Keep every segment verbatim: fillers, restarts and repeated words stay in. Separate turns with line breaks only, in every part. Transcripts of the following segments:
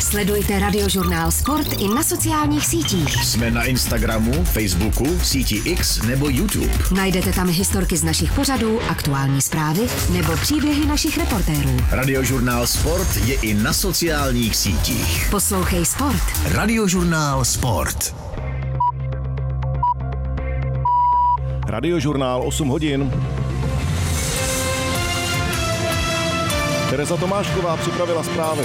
Sledujte Radiožurnál Sport i na sociálních sítích.
Jsme na Instagramu, Facebooku, síti X nebo YouTube.
Najdete tam historky z našich pořadů, aktuální zprávy nebo příběhy našich reportérů.
Radiožurnál Sport je i na sociálních sítích.
Poslouchej Sport.
Radiožurnál Sport.
Radiožurnál osm hodin. Tereza Tomášková připravila zprávy.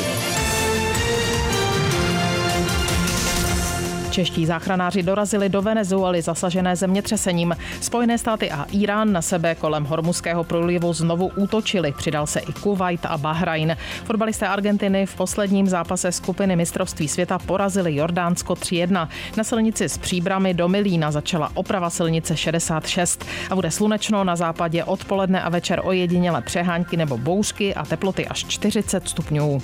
Čeští záchranáři dorazili do Venezuely zasažené zemětřesením. Spojené státy a Irán na sebe kolem Hormuzského průlivu znovu útočili. Přidal se i Kuvajt a Bahrajn. Fotbalisté Argentiny v posledním zápase skupiny mistrovství světa porazili Jordánsko tři jedna. Na silnici z Příbrami do Milína začala oprava silnice šedesát šest a bude slunečno, na západě odpoledne a večer ojediněle přehánky nebo bouřky a teploty až čtyřicet stupňů.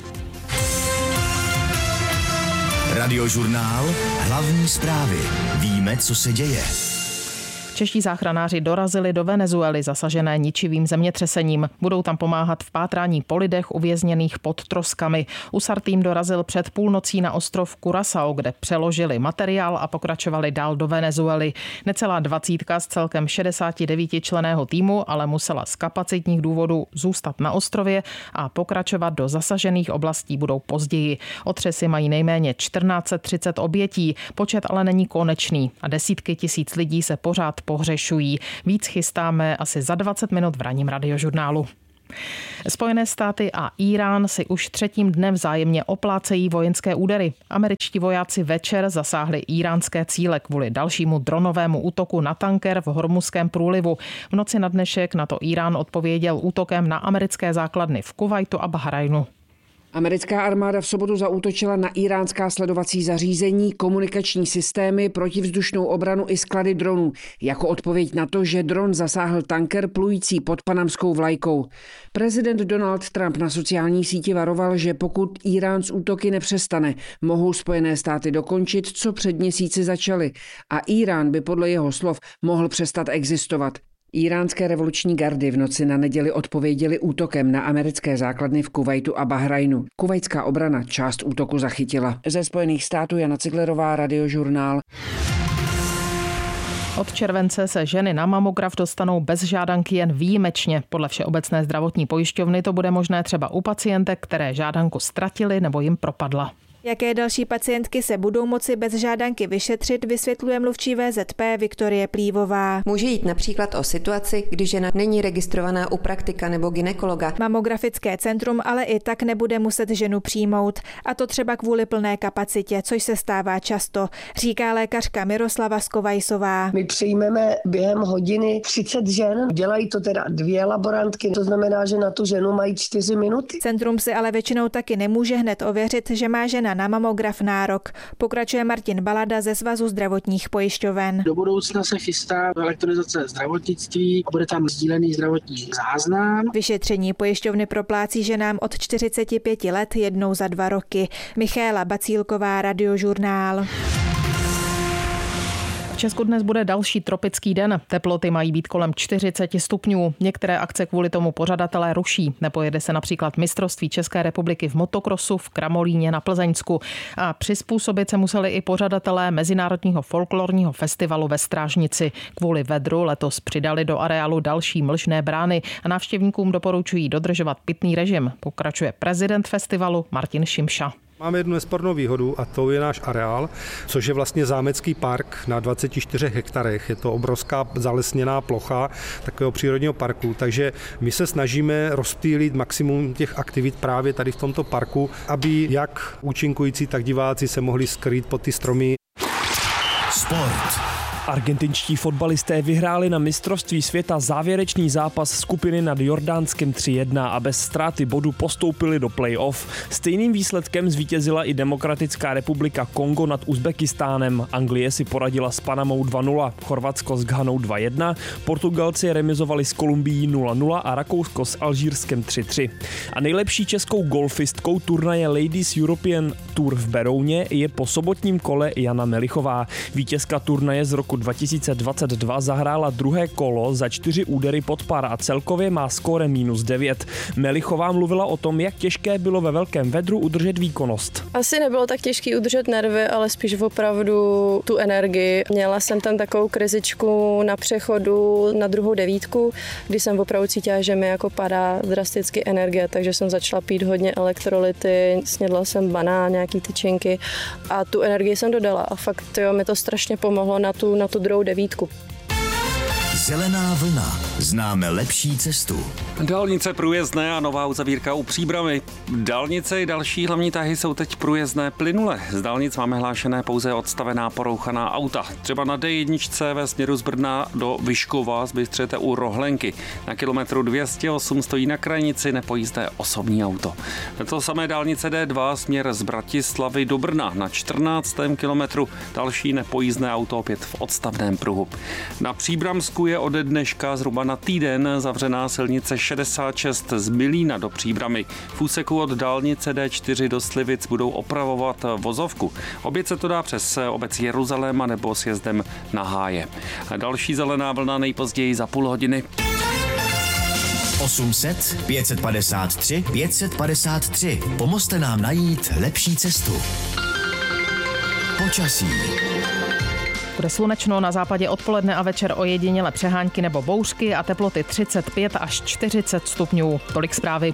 Radiožurnál, hlavní zprávy. Víme, co se děje.
Čeští záchranáři dorazili do Venezuely zasažené ničivým zemětřesením. Budou tam pomáhat v pátrání po lidech uvězněných pod troskami. USAR tým dorazil před půlnocí na ostrov Curaçao, kde přeložili materiál a pokračovali dál do Venezuely. Necelá dvacítka z celkem šedesátidevítičlenného týmu ale musela z kapacitních důvodů zůstat na ostrově a pokračovat do zasažených oblastí budou později. Otřesy mají nejméně čtrnáct set třicet obětí, počet ale není konečný a desítky tisíc lidí se pořád pohřešují. Víc chystáme asi za dvacet minut v ranním Radiožurnálu. Spojené státy a Irán si už třetím dnem vzájemně oplácejí vojenské údery. Američtí vojáci večer zasáhli íránské cíle kvůli dalšímu dronovému útoku na tanker v Hormuzském průlivu. V noci na dnešek na to Irán odpověděl útokem na americké základny v Kuvajtu a Bahrajnu.
Americká armáda v sobotu zaútočila na iránská sledovací zařízení, komunikační systémy, protivzdušnou obranu i sklady dronů, jako odpověď na to, že dron zasáhl tanker plující pod panamskou vlajkou. Prezident Donald Trump na sociální síti varoval, že pokud Irán z útoky nepřestane, mohou Spojené státy dokončit, co před měsíci začaly, a Irán by podle jeho slov mohl přestat existovat. Iránské revoluční gardy v noci na neděli odpověděly útokem na americké základny v Kuvajtu a Bahrajnu. Kuvajtská obrana část útoku zachytila. Ze Spojených států Jana Ciglerová, Radiožurnál.
Od července se ženy na mamograf dostanou bez žádanky jen výjimečně. Podle Všeobecné zdravotní pojišťovny to bude možné třeba u pacientek, které žádanku ztratily nebo jim propadla.
Jaké další pacientky se budou moci bez žádanky vyšetřit, vysvětluje mluvčí V Z P Viktorie Plívová.
Může jít například o situaci, kdy žena není registrovaná u praktika nebo gynekologa.
Mamografické centrum ale i tak nebude muset ženu přijmout, a to třeba kvůli plné kapacitě, což se stává často, říká lékařka Miroslava Skovajsová.
My přijmeme během hodiny třicet žen, dělají to teda dvě laborantky, to znamená, že na tu ženu mají čtyři minuty.
Centrum si ale většinou taky nemůže hned ověřit, že má žena na mamograf nárok. Pokračuje Martin Balada ze Svazu zdravotních pojišťoven.
Do budoucna se chystá elektronizace zdravotnictví a bude tam sdílený zdravotní záznam.
Vyšetření pojišťovny proplácí ženám od čtyřiceti pěti let jednou za dva roky. Michaela Bacílková, Radiožurnál.
V Česku dnes bude další tropický den. Teploty mají být kolem čtyřicet stupňů. Některé akce kvůli tomu pořadatelé ruší. Nepojede se například mistrovství České republiky v motokrosu v Kramolíně na Plzeňsku. A přizpůsobit se museli i pořadatelé Mezinárodního folklorního festivalu ve Strážnici. Kvůli vedru letos přidali do areálu další mlžné brány a návštěvníkům doporučují dodržovat pitný režim. Pokračuje prezident festivalu Martin Šimša.
Máme jednu nespornou výhodu a to je náš areál, což je vlastně zámecký park na dvaceti čtyřech hektarech. Je to obrovská zalesněná plocha takového přírodního parku, takže my se snažíme rozptýlit maximum těch aktivit právě tady v tomto parku, aby jak účinkující, tak diváci se mohli skrýt pod ty stromy.
Sport.
Argentinští fotbalisté vyhráli na mistrovství světa závěrečný zápas skupiny nad Jordánskem tři jedna a bez ztráty bodu postoupili do play-off. Stejným výsledkem zvítězila i Demokratická republika Kongo nad Uzbekistánem. Anglie si poradila s Panamou dva nula, Chorvatsko s Ghanou dva jedna, Portugalci remizovali s Kolumbií nula nula a Rakousko s Alžírskem tři tři. A nejlepší českou golfistkou turnaje Ladies European Tour v Berouně je po sobotním kole Jana Melichová. Vítězka turnaje z roku dva tisíce dvacet dva zahrála druhé kolo za čtyři údery pod pár a celkově má skóre minus devět. Melichová mluvila o tom, jak těžké bylo ve velkém vedru udržet výkonnost.
Asi nebylo tak těžké udržet nervy, ale spíš opravdu tu energii. Měla jsem tam takovou krizičku na přechodu na druhou devítku, kdy jsem opravdu cítila, že mi jako padá drasticky energie, takže jsem začala pít hodně elektrolyty, snědla jsem banán, nějaký tyčinky a tu energii jsem dodala a fakt jo, mi to strašně pomohlo na tu, na tu druhou devítku.
Zelená vlna. Známe lepší cestu.
Dálnice průjezdné a nová uzavírka u Příbrami. Dálnice i další hlavní tahy jsou teď průjezdné plynule. Z dálnic máme hlášené pouze odstavená porouchaná auta. Třeba na D jedna ve směru z Brna do Vyškova zbystřete u Rohlenky. Na kilometru dvě stě osm stojí na krajnici nepojízdné osobní auto. To samé dálnice D dva směr z Bratislavy do Brna. Na čtrnáctém kilometru další nepojízdné auto opět v odstavném pruhu. Na Příbramsku je ode dneška zhruba na týden zavřená silnice šedesát šest z Milína do Příbramy. V úseku od dálnice D čtyři do Slivic budou opravovat vozovku. Obět se to dá přes obec Jeruzaléma nebo sjezdem na Háje. Další zelená vlna nejpozději za půl hodiny.
osm set pět set padesát tři pět set padesát tři. Pomozte nám najít lepší cestu. Počasí.
Bude slunečno, na západě odpoledne a večer ojediněle přehánky nebo bouřky a teploty třicet pět až čtyřicet stupňů. Tolik zprávy.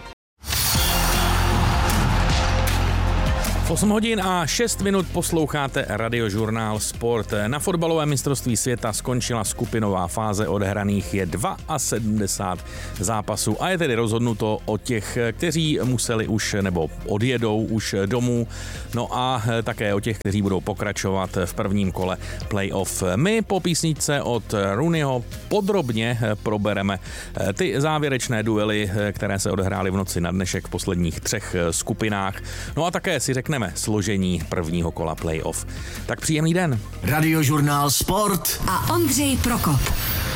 osm hodin a šest minut posloucháte Radiožurnál Sport. Na fotbalovém mistrovství světa skončila skupinová fáze, odehraných je sedmdesát dva zápasů a je tedy rozhodnuto o těch, kteří museli už nebo odjedou už domů, no a také o těch, kteří budou pokračovat v prvním kole playoff. My po písničce od Rooneyho podrobně probereme ty závěrečné duely, které se odehrály v noci na dnešek v posledních třech skupinách. No a také si řekneme složení prvního kola playoff. Tak příjemný den.
Radiožurnál Sport
a Ondřej Prokop.